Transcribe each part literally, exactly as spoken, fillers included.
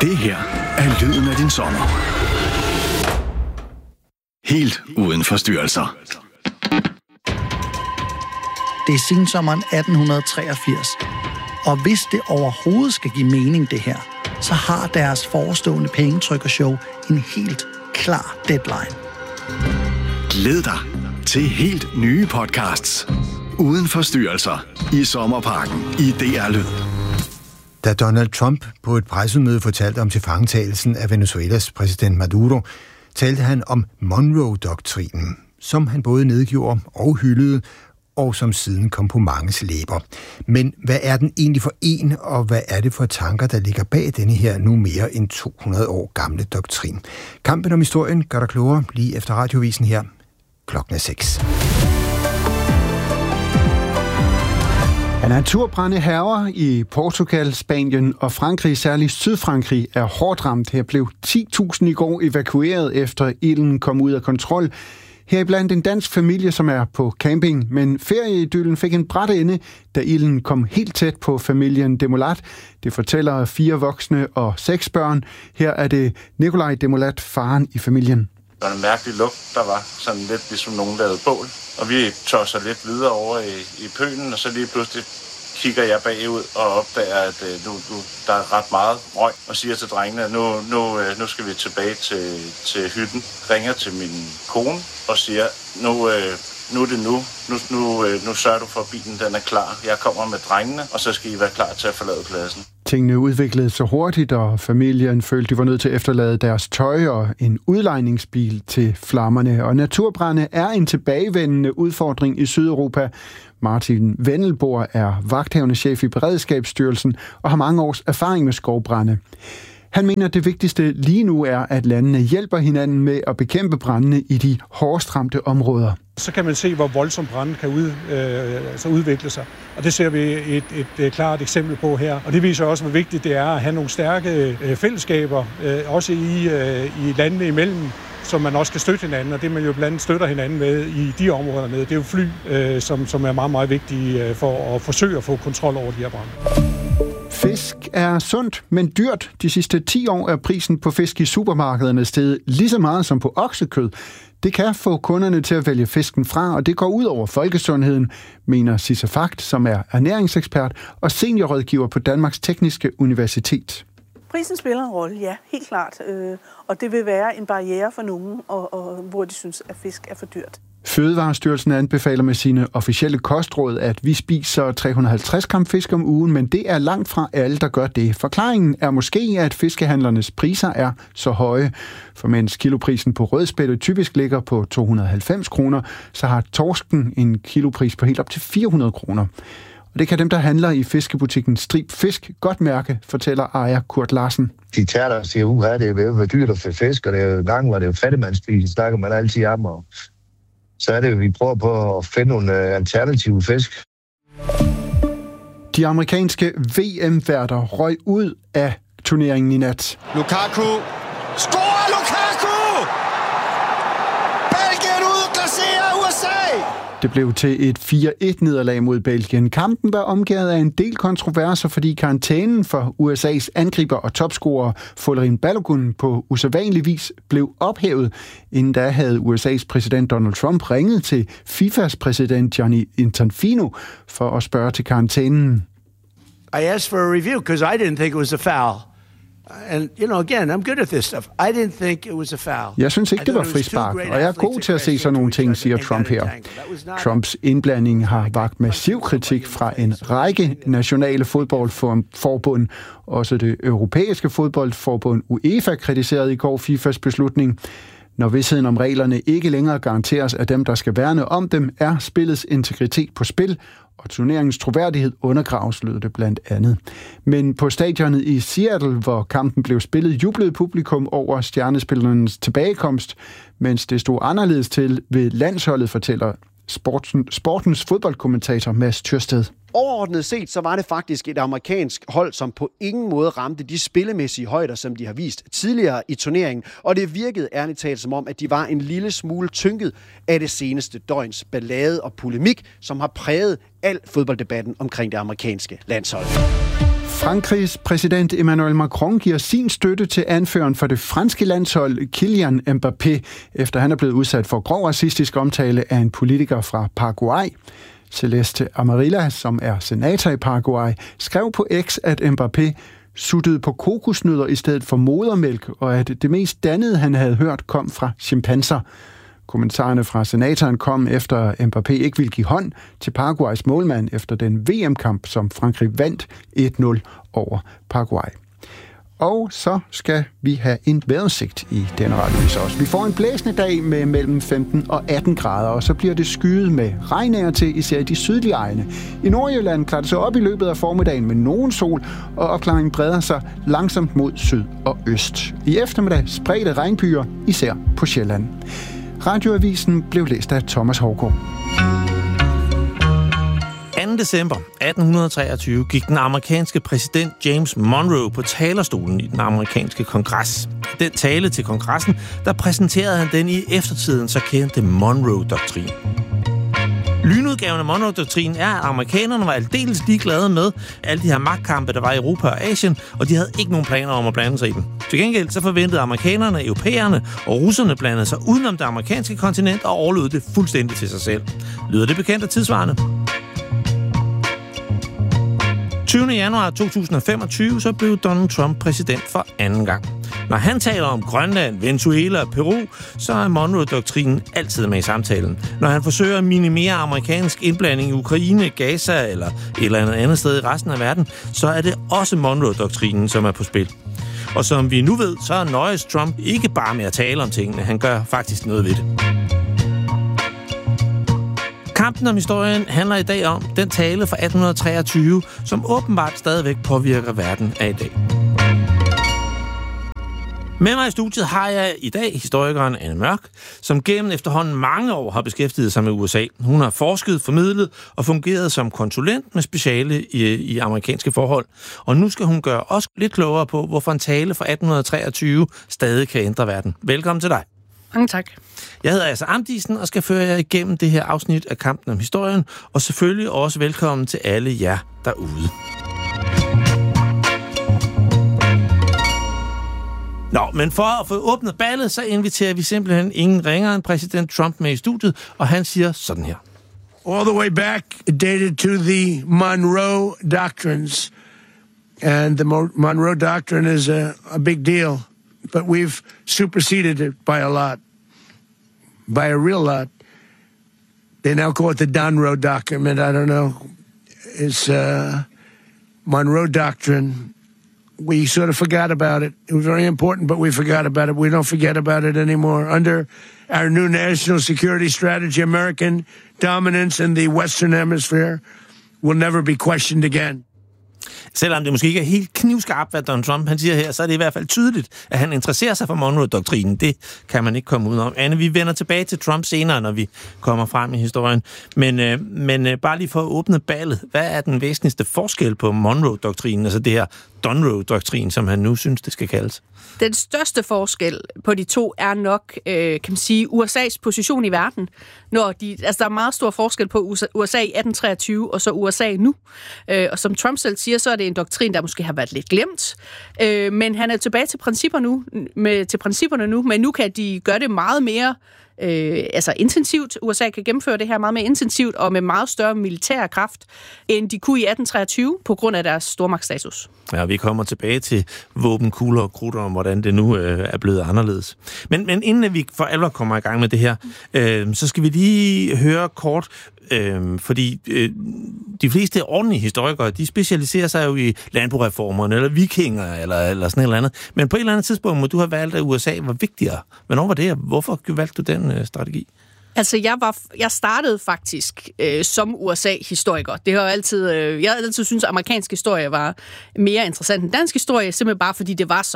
Det her er lyden af din sommer. Helt uden forstyrrelser. Det er sensommeren atten treogfirs, og hvis det overhovedet skal give mening det her, så har deres forestående pengetrykkershow en helt klar deadline. Glæd dig til helt nye podcasts uden forstyrrelser i sommerparken i D R Lyd. Da Donald Trump på et pressemøde fortalte om tilfangetagelsen af Venezuelas præsident Maduro, talte han om Monroe-doktrinen, som han både nedgjorde og hyldede, og som siden kom på manges læber. Men hvad er den egentlig for en, og hvad er det for tanker, der ligger bag denne her nu mere end to hundrede år gamle doktrin? Kampen om historien gør dig klogere lige efter radiovisen her. Klokken er seks. Naturbrande hærger i Portugal, Spanien og Frankrig, særligt Sydfrankrig, er hårdt ramt. Her blev ti tusind i går evakueret efter ilden kom ud af kontrol. Heriblandt en dansk familie, som er på camping, men ferieidyllen fik en brat ende, da ilden kom helt tæt på familien Demolat. Det fortæller fire voksne og seks børn. Her er det Nikolaj Demolat, faren i familien. Der var en mærkelig lugt, der var sådan lidt ligesom nogen lavede bål. Og vi tosser lidt videre over i, i pølen, og så lige pludselig kigger jeg bagud og opdager, at nu, nu der er ret meget røg, og siger til drengene, at nu, nu, nu skal vi tilbage til, til hytten. Ringer til min kone og siger, nu, nu er det nu. Nu, nu, nu sørger du for, at bilen den er klar. Jeg kommer med drengene, og så skal I være klar til at forlade pladsen. Tingene udviklede sig hurtigt, og familien følte, de var nødt til at efterlade deres tøj og en udlejningsbil til flammerne. Og naturbrande er en tilbagevendende udfordring i Sydeuropa. Martin Vendelboer er vagthavende chef i Beredskabsstyrelsen og har mange års erfaring med skovbrande. Han mener, at det vigtigste lige nu er, at landene hjælper hinanden med at bekæmpe brandene i de hårdest ramte områder. Så kan man se, hvor voldsomt branden kan ud, øh, altså udvikle sig. Og det ser vi et, et, et klart eksempel på her. Og det viser også, hvor vigtigt det er at have nogle stærke øh, fællesskaber, øh, også i, øh, i landene imellem, som man også kan støtte hinanden, og det man jo blandt andet støtter hinanden med i de områder med. Det er jo fly, øh, som, som er meget, meget vigtige øh, for at forsøge at få kontrol over de her brande. Fisk er sundt, men dyrt. De sidste ti år er prisen på fisk i supermarkederne steget lige så meget som på oksekød. Det kan få kunderne til at vælge fisken fra, og det går ud over folkesundheden, mener Sisse Fagt, som er ernæringsekspert og seniorrådgiver på Danmarks Tekniske Universitet. Prisen spiller en rolle, ja, helt klart. Og det vil være en barriere for nogen, og, og, hvor de synes, at fisk er for dyrt. Fødevarestyrelsen anbefaler med sine officielle kostråd, at vi spiser tre hundrede og halvtreds gram fisk om ugen, men det er langt fra alle, der gør det. Forklaringen er måske, at fiskehandlernes priser er så høje. For mens kiloprisen på rødspætte typisk ligger på to hundrede og halvfems kroner, så har torsken en kilopris på helt op til fire hundrede kroner. Og det kan dem, der handler i fiskebutikken Strib Fisk, godt mærke, fortæller ejer Kurt Larsen. De tager der og siger, uha, det er jo dyrt at få fisk, og det er jo gang, hvor det er jo fattigmandsspil, snakker man altid om, og så er det jo, vi prøver på at finde nogle alternative fisk. De amerikanske V M-værter røg ud af turneringen i nat. Lukaku! Scorer Lukaku! Belgien udklasserer U S A! Det blev til et fire et nederlag mod Belgien. Kampen var omgivet af en del kontroverser, fordi karantænen for U S A's angriber og topscorer Folarin Balogun på usædvanlig vis blev ophævet. Inden da havde U S A's præsident Donald Trump ringet til FIFAs præsident Gianni Infantino for at spørge til karantænen. I asked for a review because I didn't think it was a foul. And, you know, again, I'm good at this stuff. I didn't think it was a foul. Jeg synes ikke, det var frispark, og jeg er god til at se sådan nogle ting, siger Trump her. Trumps indblanding har vakt massiv kritik fra en række nationale fodboldforbund. Også det europæiske fodboldforbund UEFA kritiserede i går FIFAs beslutning. Når vidstheden om reglerne ikke længere garanteres af dem, der skal værne om dem, er spillets integritet på spil, og turneringens troværdighed undergraves, lød det blandt andet. Men på stadionet i Seattle, hvor kampen blev spillet, jublede publikum over stjernespillernes tilbagekomst, mens det stod anderledes til ved landsholdet, fortæller sporten, sportens fodboldkommentator Mads Thyrsted. Overordnet set, så var det faktisk et amerikansk hold, som på ingen måde ramte de spillemæssige højder, som de har vist tidligere i turneringen. Og det virkede ærligt talt som om, at de var en lille smule tynket af det seneste døgns ballade og polemik, som har præget al fodbolddebatten omkring det amerikanske landshold. Frankrigs præsident Emmanuel Macron giver sin støtte til anføreren for det franske landshold Kylian Mbappé, efter han er blevet udsat for grov racistisk omtale af en politiker fra Paraguay. Celeste Amarilla, som er senator i Paraguay, skrev på X, at Mbappé suttede på kokosnødder i stedet for modermælk, og at det mest dannede, han havde hørt, kom fra chimpanser. Kommentarerne fra senatoren kom efter Mbappé ikke ville give hånd til Paraguays målmand efter den V M-kamp, som Frankrig vandt et nul over Paraguay. Og så skal vi have en vejrudsigt i denne radiovis også. Vi får en blæsende dag med mellem femten og atten grader, og så bliver det skyet med regn af og til, især i de sydlige egne. I Nordjylland klarer det sig op i løbet af formiddagen med nogen sol, og opklaringen breder sig langsomt mod syd og øst. I eftermiddag spredte regnbyer, især på Sjælland. Radioavisen blev læst af Thomas Hårgaard. anden december atten treogtyve gik den amerikanske præsident James Monroe på talerstolen i den amerikanske kongres. I den tale til kongressen, der præsenterede han den i eftertiden så kendte Monroe-doktrin. Lynudgaven af Monroe-doktrinen er, at amerikanerne var aldeles ligeglade med alle de her magtkampe, der var i Europa og Asien, og de havde ikke nogen planer om at blande sig i dem. Til gengæld så forventede amerikanerne, europæerne og russerne blandede sig udenom det amerikanske kontinent og overlod det fuldstændig til sig selv. Lyder det bekendt og tidsvarende? tyvende januar to tusind og femogtyve så blev Donald Trump præsident for anden gang. Når han taler om Grønland, Venezuela og Peru, så er Monroe-doktrinen altid med i samtalen. Når han forsøger at minimere amerikansk indblanding i Ukraine, Gaza eller et eller andet andet sted i resten af verden, så er det også Monroe-doktrinen, som er på spil. Og som vi nu ved, så nøjes Trump ikke bare med at tale om tingene, han gør faktisk noget ved det. Kampen om historien handler i dag om den tale fra atten treogtyve, som åbenbart stadigvæk påvirker verden af i dag. Med mig i studiet har jeg i dag historikeren Anne Mørk, som gennem efterhånden mange år har beskæftiget sig med U S A. Hun har forsket, formidlet og fungeret som konsulent med speciale i, i amerikanske forhold. Og nu skal hun gøre os lidt klogere på, hvorfor en tale fra atten treogtyve stadig kan ændre verden. Velkommen til dig. Mange tak. Jeg hedder Asser Amdisen og skal føre jer igennem det her afsnit af Kampen om historien, og selvfølgelig også velkommen til alle jer derude. Nå, men for at få åbnet ballet, så inviterer vi simpelthen ingen ringere end præsident Trump med i studiet, og han siger sådan her. All the way back, it dated to the Monroe Doctrines. And the Mo- Monroe Doctrine is a, a big deal, but we've superseded it by a lot. By a real lot. They now call it the Donroe Document. I don't know. It's uh, Monroe Doctrine. We sort of forgot about it. It was very important, but we forgot about it. We don't forget about it anymore. Under our new national security strategy, American dominance in the Western Hemisphere will never be questioned again. Selvom det måske ikke er helt knivskarpt, hvad Donald Trump han siger her, så er det i hvert fald tydeligt, at han interesserer sig for Monroe-doktrinen. Det kan man ikke komme ud om. Anne, vi vender tilbage til Trump senere, når vi kommer frem i historien. Men, øh, men øh, bare lige for at åbne ballet, hvad er den væsentligste forskel på Monroe-doktrinen, altså det her Donroe-doktrin, som han nu synes, det skal kaldes? Den største forskel på de to er nok, øh, kan man sige, U S A's position i verden. Når de, altså, der er meget stor forskel på U S A i atten treogtyve og så U S A nu. Øh, og som Trump selv siger, så er det en doktrin, der måske har været lidt glemt. Øh, men han er tilbage til principper nu, med, til principperne nu, men nu kan de gøre det meget mere Øh, altså intensivt. U S A kan gennemføre det her meget mere intensivt og med meget større militær kraft, end de kunne i atten treogtyve på grund af deres stormagtsstatus. Ja, vi kommer tilbage til våben, kugler og krutter om, hvordan det nu øh, er blevet anderledes. Men, men inden vi for alvor kommer i gang med det her, øh, så skal vi lige høre kort, øh, fordi øh, de fleste ordentlige historikere, de specialiserer sig jo i landboreformerne, eller vikinger, eller, eller sådan et eller andet. Men på et eller andet tidspunkt må du have valgt, at U S A var vigtigere. Hvornår var det, og hvorfor valgte du den øh, strategi? Altså, jeg var, jeg startede faktisk øh, som U S A-historiker. Det har jeg altid, øh, jeg har altid syntes, at amerikansk historie var mere interessant end dansk historie, simpelthen bare fordi det var så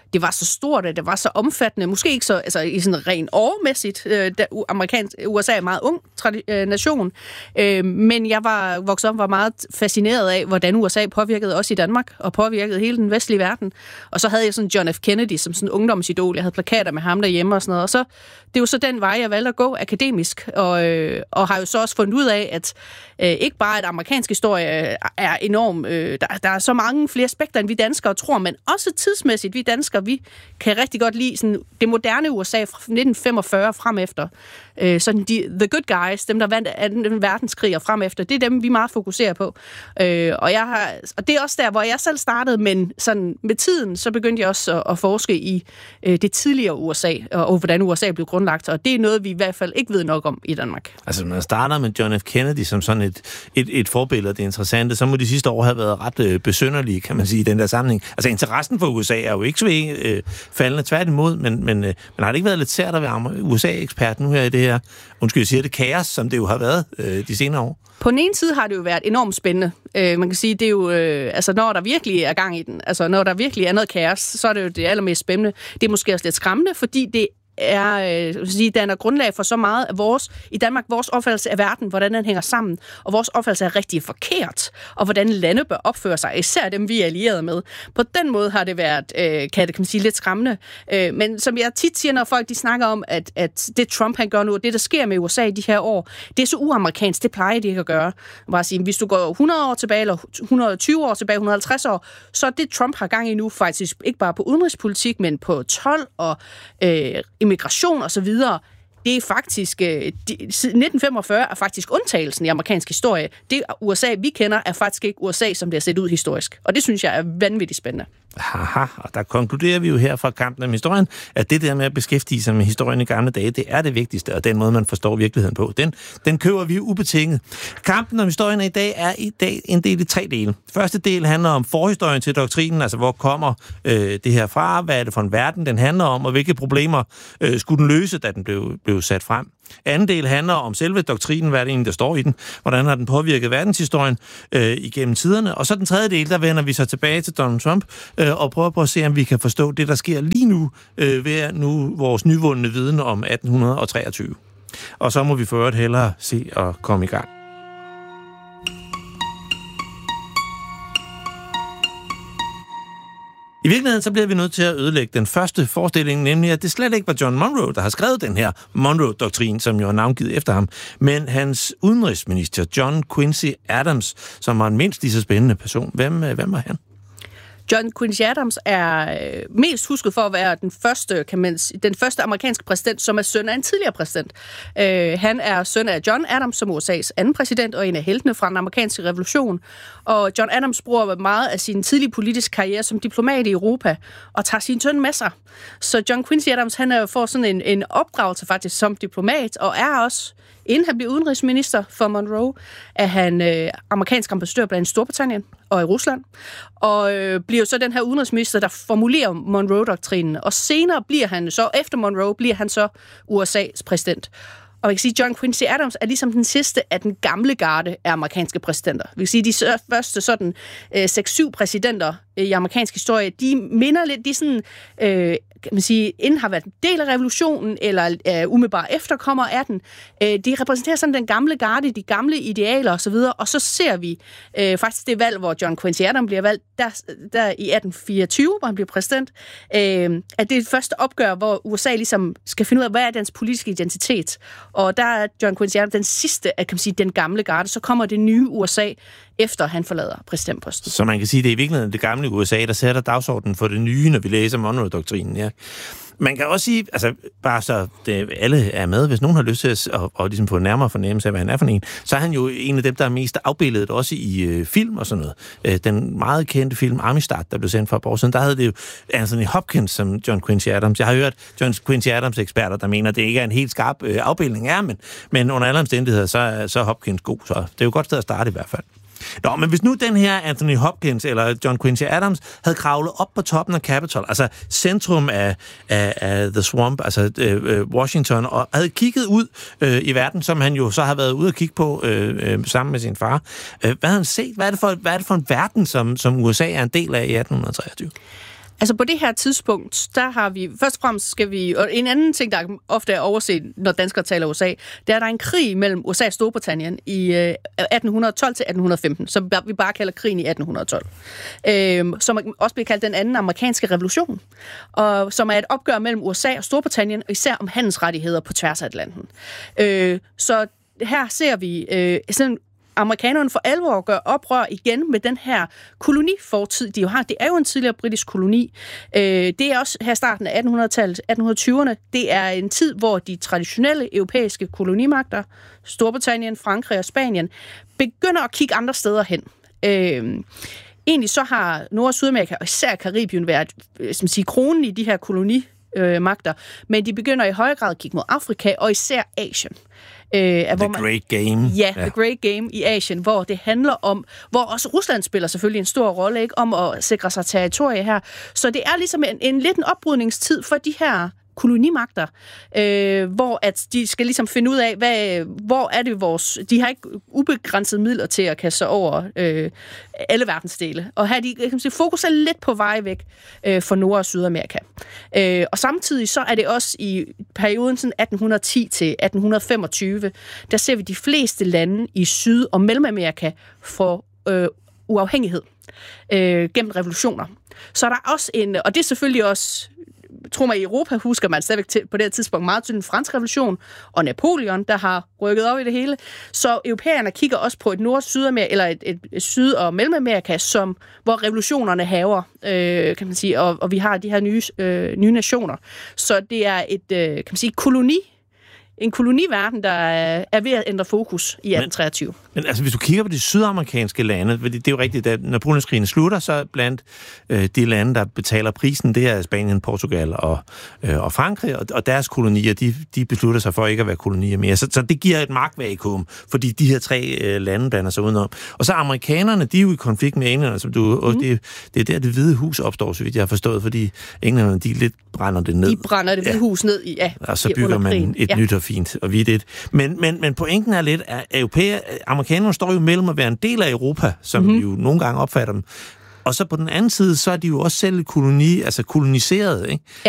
det var så stort, og det var så omfattende. Måske ikke så altså, i sådan rent årmæssigt. Øh, da amerikansk, U S A er en meget ung tradi- øh, nation. Øh, men jeg var vokset op var meget fascineret af, hvordan U S A påvirkede os i Danmark, og påvirkede hele den vestlige verden. Og så havde jeg sådan John F. Kennedy som sådan ungdomsidol. Jeg havde plakater med ham derhjemme og sådan noget. Og så, det er jo så den vej, jeg valgte at gå akademisk, og, øh, og har jo så også fundet ud af, at øh, ikke bare at amerikansk historie er enorm. Øh, der, der er så mange flere aspekter, end vi danskere tror, men også tidsmæssigt. Vi danskere, vi kan rigtig godt lide sådan, det moderne U S A fra nitten femogfyrre frem efter. Øh, sådan de, the good guys, dem der vandt anden verdenskrig og frem efter, det er dem, vi meget fokuserer på. Øh, og, jeg har, og det er også der, hvor jeg selv startede, men sådan, med tiden, så begyndte jeg også at, at forske i øh, det tidligere U S A, og, og hvordan U S A blev grundlagt, og det er noget, vi i hvert fald ikke ved nok om i Danmark. Altså, man starter med John F. Kennedy som sådan et, et, et forbillede, det interessante, så må de sidste år have været ret øh, besynderlige, kan man sige, i den der sammenhæng. Altså, interessen for U S A er jo ikke så øh, faldende, tværtimod, men, men, øh, men har det ikke været lidt sært at være U S A-ekspert nu her i det her, undskyld, jeg siger det, kaos, som det jo har været øh, de senere år? På den ene side har det jo været enormt spændende. Øh, man kan sige, det er jo, øh, altså når der virkelig er gang i den, altså når der virkelig er noget kaos, så er det jo det allermest spændende. Det er måske også lidt skræmmende, fordi det er, øh, sige, danner grundlag for så meget af vores, i Danmark, vores opfattelse af verden, hvordan den hænger sammen, og vores opfattelse er rigtig forkert, og hvordan lande bør opføre sig, især dem, vi er allieret med. På den måde har det været, øh, kan det kan man sige, lidt skræmmende. Øh, men som jeg tit siger, når folk de snakker om, at, at det Trump han gør nu, og det, der sker med U S A i de her år, det er så uamerikansk, det plejer de ikke at gøre. Bare sige, hvis du går hundrede år tilbage, eller et hundrede og tyve år tilbage, et hundrede og halvtreds år, så er det Trump har gang i nu faktisk ikke bare på udenrigspolitik, men på told og øh, immigration og så videre, det er faktisk, nitten femogfyrre er faktisk undtagelsen i amerikansk historie. Det U S A, vi kender, er faktisk ikke U S A, som det har set ud historisk. Og det synes jeg er vanvittigt spændende. Haha, og der konkluderer vi jo her fra Kampen om historien, at det der med at beskæftige sig med historien i gamle dage, det er det vigtigste, og den måde, man forstår virkeligheden på, den, den køber vi ubetinget. Kampen om historien i dag er i dag en del i tre dele. Første del handler om forhistorien til doktrinen, altså hvor kommer øh, det her fra, hvad er det for en verden, den handler om, og hvilke problemer øh, skulle den løse, da den blev, blev sat frem. Anden del handler om selve doktrinen, hvad det egentlig, der står i den, hvordan har den påvirket verdenshistorien øh, igennem tiderne. Og så den tredje del, der vender vi så tilbage til Donald Trump øh, og prøver på at se, om vi kan forstå det, der sker lige nu øh, ved nu vores nyvundne viden om atten treogtyve. Og så må vi for øvrigt hellere se og komme i gang. I virkeligheden så bliver vi nødt til at ødelægge den første forestilling, nemlig at det slet ikke var John Monroe, der har skrevet den her Monroe-doktrin, som jo er navngivet efter ham, men hans udenrigsminister John Quincy Adams, som var en mindst lige så spændende person. Hvem, hvem var han? John Quincy Adams er mest husket for at være den første, kan man sige, den første amerikanske præsident, som er søn af en tidligere præsident. Uh, han er søn af John Adams, som U S A's anden præsident, og en af heltene fra den amerikanske revolution. Og John Adams bruger meget af sin tidlige politiske karriere som diplomat i Europa, og tager sin søn med sig. Så John Quincy Adams, han får sådan en, en opdragelse faktisk som diplomat, og er også, inden han bliver udenrigsminister for Monroe, er han øh, amerikansk ambassadør blandt Storbritannien og i Rusland, og øh, bliver så den her udenrigsminister, der formulerer Monroe-doktrinen, og senere bliver han så, efter Monroe, bliver han så U S A's præsident. Og jeg kan sige, at John Quincy Adams er ligesom den sidste af den gamle garde af amerikanske præsidenter. Vi kan sige, at de første sådan øh, seks syv præsidenter i amerikansk historie, de minder lidt, de sådan, øh, kan man sige, inden har været en del af revolutionen, eller øh, umiddelbart efterkommer af den. Øh, de repræsenterer sådan den gamle garde, de gamle idealer osv., og så ser vi øh, faktisk det valg, hvor John Quincy Adams bliver valgt, der, der i atten fireogtyve, hvor han bliver præsident, øh, at det er det første opgør, hvor U S A ligesom skal finde ud af, hvad er dens politiske identitet. Og der er John Quincy Adams den sidste af, kan man sige, den gamle garde. Så kommer det nye U S A, efter han forlader præsidentposten. Så man kan sige, det er i virkeligheden det gamle U S A, der sætter dagsordenen for det nye, når vi læser Monroe-doktrinen. Ja. Man kan også sige, altså bare så det, alle er med, hvis nogen har lyst til at og, og ligesom få en nærmere fornemmelse af, hvad han er for en, så er han jo en af dem, der er mest afbildet også i øh, film og sådan noget. Øh, den meget kendte film Amistad, der blev sendt for et par år siden, der havde det jo Anthony Hopkins som John Quincy Adams. Jeg har hørt John Quincy Adams eksperter, der mener, at det ikke er en helt skarp øh, afbildning af, men, men under alle omstændigheder, så, så er Hopkins god, så det er jo et godt sted at starte i hvert fald. Nå, men hvis nu den her Anthony Hopkins eller John Quincy Adams havde kravlet op på toppen af Capitol, altså centrum af, af, af The Swamp, altså øh, Washington, og havde kigget ud øh, i verden, som han jo så har været ude at kigge på øh, øh, sammen med sin far. Øh, hvad havde han set? Hvad er det for, hvad er det for en verden, som, som U S A er en del af i atten treogtyve? Altså på det her tidspunkt, der har vi, først og fremmest skal vi, og en anden ting, der ofte er overset, når danskere taler U S A, det er, at der er en krig mellem U S A og Storbritannien i øh, atten tolv til atten femten, som vi bare kalder krigen i atten tolv, øh, som også bliver kaldt den anden amerikanske revolution, og som er et opgør mellem U S A og Storbritannien, og især om handelsrettigheder på tværs af Atlanten. Øh, så her ser vi øh, sådan amerikanerne for alvor gør oprør igen med den her kolonifortid, de jo har. Det er jo en tidligere britisk koloni. Det er også her starten af attenhundredetallet, atten tyverne. Det er en tid, hvor de traditionelle europæiske kolonimagter, Storbritannien, Frankrig og Spanien, begynder at kigge andre steder hen. Egentlig så har Nord- og Sydamerika, og især Karibien, været som siger, kronen i de her kolonimagter, men de begynder i højere grad at kigge mod Afrika, og især Asien. Øh, the hvor man, Great Game. Ja, yeah, The Great Game i Asien, hvor det handler om, hvor også Rusland spiller selvfølgelig en stor rolle, ikke, om at sikre sig territorie her. Så det er ligesom en, en lidt en opbrydningstid for de her kolonimagter, øh, hvor at de skal ligesom finde ud af, hvad, hvor er det vores... De har ikke ubegrænsede midler til at kaste sig over øh, alle verdensdele. Og her de, kan man sige, fokus er lidt på vej væk øh, for Nord- og Sydamerika. Øh, og samtidig så er det også i perioden sådan atten ti til atten femogtyve, der ser vi de fleste lande i Syd- og Mellemamerika for øh, uafhængighed øh, gennem revolutioner. Så er der også en... Og det er selvfølgelig også... Tror man i Europa, husker man stadigvæk til, på det her tidspunkt meget til den franske revolution og Napoleon, der har rykket op i det hele. Så europæerne kigger også på et Nord-Sydamerika, eller et, et, et Syd- og Mellemamerika, som, hvor revolutionerne haver, øh, kan man sige, og, og vi har de her nye, øh, nye nationer. Så det er et, øh, kan man sige, koloni, en koloniverden, der er ved at ændre fokus i atten treogtyve. Men, men altså, hvis du kigger på de sydamerikanske lande, det, det er jo rigtigt, at Napoleonskrigen slutter, så blandt øh, de lande, der betaler prisen, det er Spanien, Portugal og, øh, og Frankrig, og, og deres kolonier, de, de beslutter sig for ikke at være kolonier mere. Så, så det giver et magtvakuum, fordi de her tre øh, lande blander sig udenom. Og så amerikanerne, de er jo i konflikt med englænderne, som du, mm. og det, det er der, det hvide hus opstår, så vidt jeg har forstået, fordi englænderne, de lidt brænder det ned. De brænder det hvide ja. hus ned i, ja. Og så bygger man et ja. nyt og fint og vidt. Men, men, men pointen er lidt, at europæer, amerikanerne står jo mellem at være en del af Europa, som mm-hmm. jo nogle gange opfatter dem. Og så på den anden side, så er de jo også selv koloni, altså koloniseret, ikke?